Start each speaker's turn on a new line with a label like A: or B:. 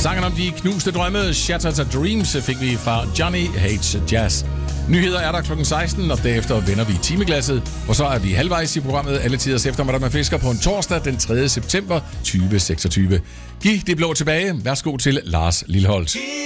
A: Sangen om de knuste drømme, Shattered Dreams, fik vi fra Johnny Hates Jazz. Nyheder er der kl. 16, og derefter vender vi timeglasset, og så er vi halvvejs i programmet alle tiders eftermiddag med fisker på en torsdag den 3. september 2026. Giv det blå tilbage. Værsgo til Lars Lilholt.